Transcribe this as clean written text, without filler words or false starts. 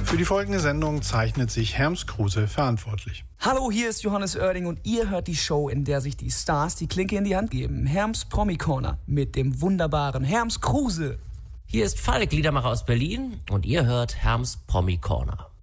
Für die folgende Sendung zeichnet sich Herms Kruse verantwortlich. Hallo, hier ist Johannes Oerding und ihr hört die Show, in der sich die Stars die Klinke in die Hand geben. Herms Promi Corner mit dem wunderbaren Herms Kruse. Hier ist Falk, Liedermacher aus Berlin, und ihr hört Herms Promi Corner.